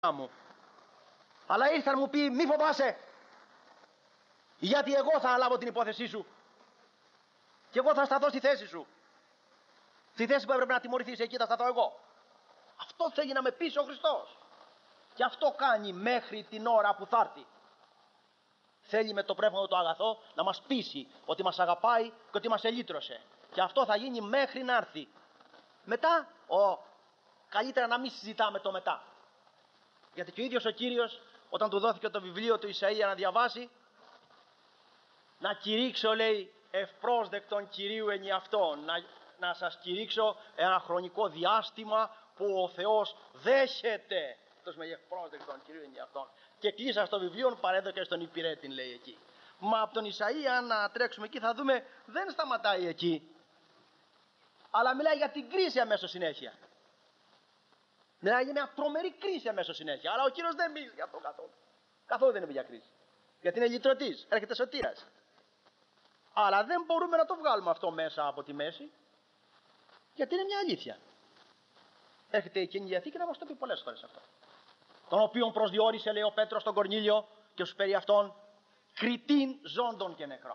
μου. Αλλά ήρθε να μου πει μη φοβάσαι, γιατί εγώ θα αναλάβω την υπόθεσή σου και εγώ θα σταθώ στη θέση σου. Στη θέση που έπρεπε να τιμωρηθείς εκεί θα σταθώ εγώ. Αυτό θέλει να με πείσει ο Χριστός. Και αυτό κάνει μέχρι την ώρα που θα έρθει. Θέλει με το πνεύμα του αγαθό να μας πείσει ότι μας αγαπάει και ότι μας ελύτρωσε. Και αυτό θα γίνει μέχρι να έρθει. Μετά, καλύτερα να μην συζητάμε το μετά. Γιατί και ο ίδιος ο Κύριος, όταν του δόθηκε το βιβλίο του Ισαΐα να διαβάσει, να κηρύξω, λέει, ευπρόσδεκτον Κυρίου εν αυτόν, να σας κηρύξω ένα χρονικό διάστημα που ο Θεός δέχεται. Αυτός με ευπρόσδεκτον Κυρίου εν αυτόν. Και κλείσα στο βιβλίο, παρέδωκε στον υπηρέτην, λέει εκεί. Μα από τον Ισαΐα, να τρέξουμε εκεί, θα δούμε, δεν σταματάει εκεί. Αλλά μιλάει για την κρίση αμέσως συνέχεια. Μιλάει για μια τρομερή κρίση αμέσως συνέχεια. Αλλά ο Κύριος δεν μιλάει για αυτό καθόλου. Καθόλου δεν είναι για κρίση. Γιατί είναι λυτρωτής, έρχεται σωτήρας. Αλλά δεν μπορούμε να το βγάλουμε αυτό μέσα από τη μέση, γιατί είναι μια αλήθεια. Έρχεται η Καινή Διαθήκη να μας το πει πολλές φορές αυτό. Τον οποίον προσδιορίσε, λέει ο Πέτρος στον Κορνήλιο, και στους περί αυτών κριτήν ζώντων και νεκρών.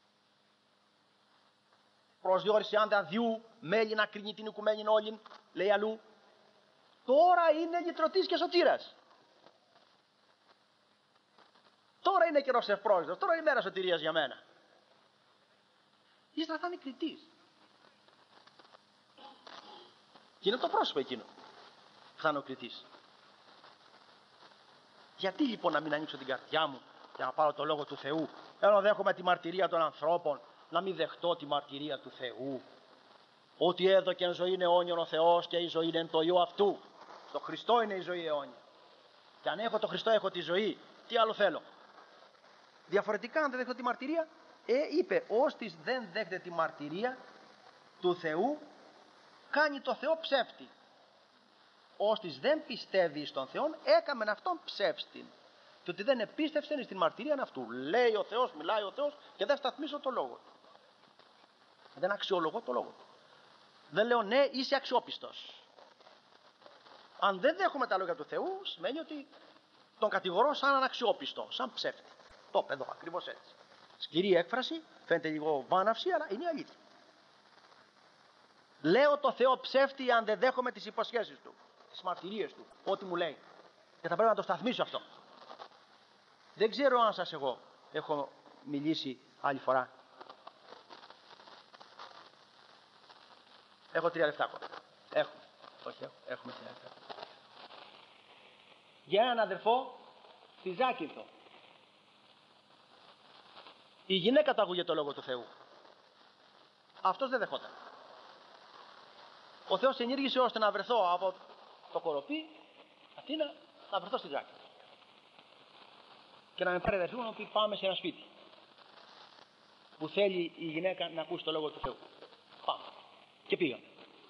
Προσδιορίσε άνδρα διού μέλη να κρίνει την οικουμένη όλην, λέει αλλού. Τώρα είναι λυτρωτής και σωτήρας. Τώρα είναι καιρός ευπρόσδεκτος, τώρα είναι η μέρα σωτηρίας για μένα. Ύστερα θα είναι κριτής. Και είναι το πρόσωπο εκείνο που θα είναι ο κριτής. Γιατί λοιπόν να μην ανοίξω την καρδιά μου και να πάρω το λόγο του Θεού, ενώ δέχομαι τη μαρτυρία των ανθρώπων, να μην δεχτώ τη μαρτυρία του Θεού, ότι έδωκεν ζωή αιώνιον ο Θεός και η ζωή είναι το Υιό αυτού. Στο Χριστό είναι η ζωή αιώνια. Και αν έχω το Χριστό έχω τη ζωή, τι άλλο θέλω. Διαφορετικά αν δεν δέχω τη μαρτυρία, είπε, όστις δεν δέχεται τη μαρτυρία του Θεού, κάνει το Θεό ψεύτη. Όστις δεν πιστεύει στον Θεό, έκαμεν αυτόν ψεύστην. Και ότι δεν επίστευσεν στην μαρτυρία αυτού. Λέει ο Θεός, μιλάει ο Θεός και δεν σταθμίσω το λόγο του. Δεν αξιολογώ το λόγο του. Δεν λέω ναι, είσαι αξιόπιστος. Αν δεν δέχομαι τα λόγια του Θεού, σημαίνει ότι τον κατηγορώ σαν αναξιόπιστο, σαν ψεύτη. Το είπε εδώ, ακριβώς έτσι. Σκληρή έκφραση, φαίνεται λίγο βάναυση, αλλά είναι αλήθεια. Λέω το Θεό ψεύτη αν δεν δέχομαι τις υποσχέσεις του, τις μαρτυρίες του, ό,τι μου λέει. Και θα πρέπει να το σταθμίσω αυτό. Δεν ξέρω αν σας εγώ έχω μιλήσει άλλη φορά. Έχω 3 λεπτά ακόμα. Έχουμε 3 λεπτά. Για έναν αδερφό στη Ζάκυνθο. Η γυναίκα του άκουγε το λόγο του Θεού. Αυτός δεν δεχόταν. Ο Θεός ενήργησε ώστε να βρεθώ από το Κοροπή, Αθήνα, να βρεθώ στη Ζάκυνθο. Και να με πάρει αδερφή μου να πει πάμε σε ένα σπίτι που θέλει η γυναίκα να ακούσει το λόγο του Θεού. Πάμε. Και πήγαμε.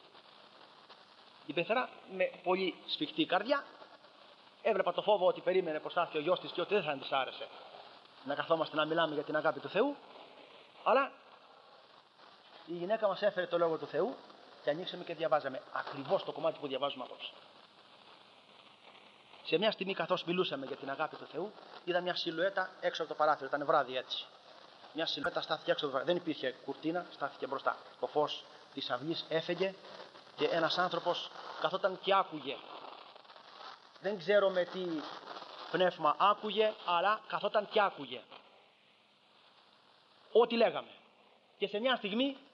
Η πεθερά με πολύ σφιχτή καρδιά έβλεπα το φόβο ότι περίμενε πως θα έρθει ο γιος της και ότι δεν θα της άρεσε να καθόμαστε να μιλάμε για την αγάπη του Θεού, αλλά η γυναίκα μας έφερε το λόγο του Θεού και ανοίξαμε και διαβάζαμε ακριβώς το κομμάτι που διαβάζουμε απόψε. Σε μια στιγμή καθώς μιλούσαμε για την αγάπη του Θεού, είδα μια σιλουέτα έξω από το παράθυρο, ήταν βράδυ έτσι. Μια σιλουέτα στάθηκε έξω από το παράθυρο, δεν υπήρχε κουρτίνα, στάθηκε μπροστά. Το φως της αυλής έφεγε και ένας άνθρωπος καθόταν και άκουγε. Δεν ξέρω με τι πνεύμα άκουγε, αλλά καθόταν και άκουγε ό,τι λέγαμε. Και σε μια στιγμή